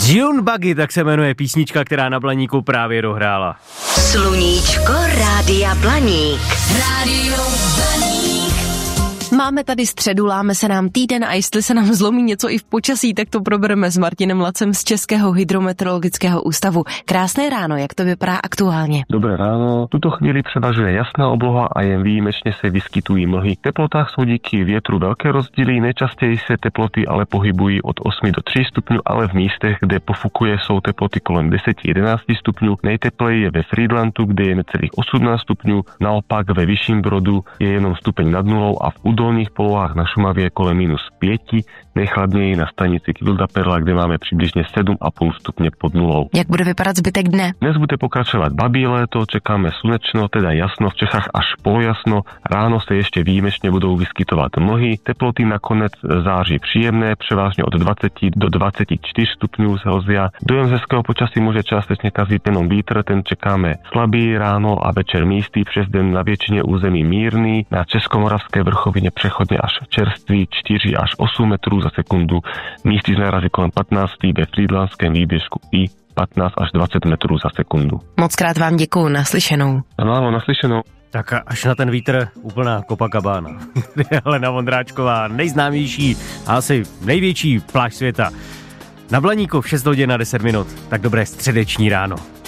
Dune Buggy, tak se jmenuje písnička, která na Blaníku právě dohrála. Sluníčko Rádia Blaník. Rádio Blaník. Máme tady středu, láme se nám týden a jestli se nám zlomí něco i v počasí, tak to probereme s Martinem Lacem z Českého hydrometeorologického ústavu. Krásné ráno, jak to vypadá aktuálně? Dobré ráno, v tuto chvíli převažuje jasná obloha a jen výjimečně se vyskytují mlhy. V teplotách jsou díky větru velké rozdíly, nejčastěji se teploty ale pohybují od 8 do 3 stupňů, ale v místech, kde pofukuje, jsou teploty kolem 10-11 stupňů. Nejtepleji je ve Frýdlantu, kde je necelých 18 stupňů, naopak ve Vyšším Brodu je jenom stupeň nad nulou a v dolních polohách na Šumavě kolem -5, nejchladněji na stanici Kvilda Perla, kde máme přibližně 7,5 stupně pod nulou. Jak bude vypadat zbytek dne? Dnes bude pokračovat babí léto, čekáme slunečno, teda jasno, v Čechách až polojasno, ráno se ještě výjimečně budou vyskytovat mlhy, teploty nakonec září příjemné, převážně od 20 do 24 stupňů Celsia. Dojem z hezkého počasí může částečně kazit jenom vítr, ten čekáme slabý, ráno a večer místy, přes den na většině území mírný, na Českomoravské vrchovině přechodně až čerstvý 4 až 8 metrů za sekundu, místy z nárazy kolem 15, ve Frýdlanském výběžku i 15 až 20 metrů za sekundu. Moc krát vám děkuju, naslyšenou. Ano, naslyšenou. Tak až na ten vítr úplná Copacabana. Helena Vondráčková, nejznámější a asi největší pláž světa. Na Blaníku v 6 hodin a 10 minut. Tak dobré středeční ráno.